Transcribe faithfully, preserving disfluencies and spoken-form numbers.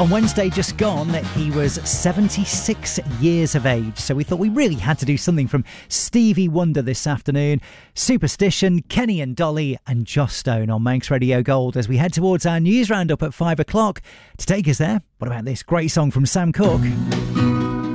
On Wednesday just gone, he was seventy-six years of age, so we thought we really had to do something from Stevie Wonder this afternoon. Superstition, Kenny and Dolly and Joss Stone on Manx Radio Gold as we head towards our news roundup at five o'clock. To take us there, what about this great song from Sam Cooke?